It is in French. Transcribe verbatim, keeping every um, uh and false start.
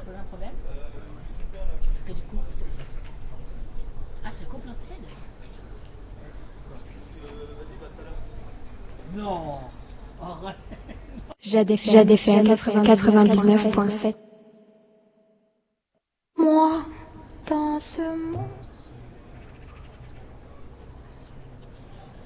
pose un problème? Parce que du coup, c'est... c'est- Ah, c'est complété. Non. Arrête. Jade F M quatre-vingt-dix-neuf point sept. Moi, dans ce monde